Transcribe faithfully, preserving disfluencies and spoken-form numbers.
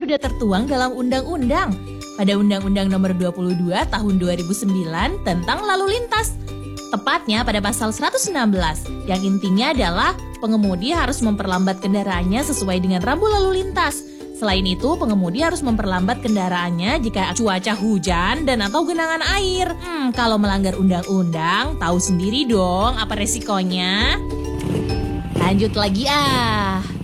sudah tertuang dalam undang-undang. Pada Undang-Undang Nomor dua puluh dua Tahun dua ribu sembilan tentang lalu lintas. Tepatnya pada pasal seratus enam belas, yang intinya adalah pengemudi harus memperlambat kendaraannya sesuai dengan rambu lalu lintas. Selain itu, pengemudi harus memperlambat kendaraannya jika cuaca hujan dan atau genangan air. Hmm, kalau melanggar undang-undang, tahu sendiri dong apa resikonya. Lanjut lagi ah.